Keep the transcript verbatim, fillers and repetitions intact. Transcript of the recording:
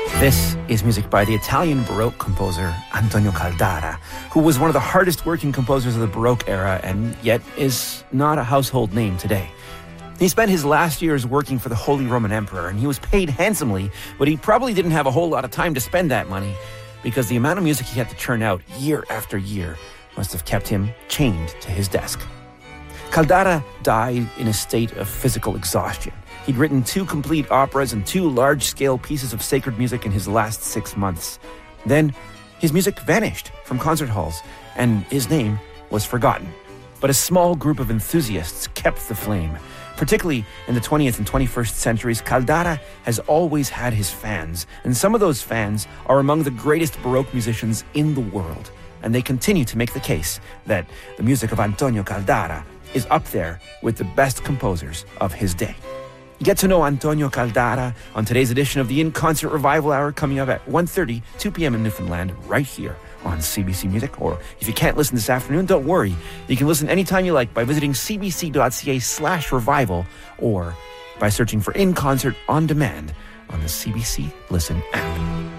This is music by the Italian Baroque composer Antonio Caldara, who was one of the hardest working composers of the Baroque era and yet is not a household name today. He spent his last years working for the Holy Roman Emperor, and he was paid handsomely, but he probably didn't have a whole lot of time to spend that money because the amount of music he had to churn out year after year must have kept him chained to his desk. Caldara died in a state of physical exhaustion. He'd written two complete operas and two large-scale pieces of sacred music in his last six months. Then, his music vanished from concert halls, and his name was forgotten. But a small group of enthusiasts kept the flame. Particularly in the twentieth and twenty-first centuries, Caldara has always had his fans, and some of those fans are among the greatest Baroque musicians in the world. And they continue to make the case that the music of Antonio Caldara is up there with the best composers of his day. Get to know Antonio Caldara on today's edition of the In Concert Revival Hour, coming up at one thirty, two p.m. in Newfoundland, right here on C B C Music. Or if you can't listen this afternoon, don't worry. You can listen anytime you like by visiting cbc.ca slash revival or by searching for In Concert On Demand on the C B C Listen app.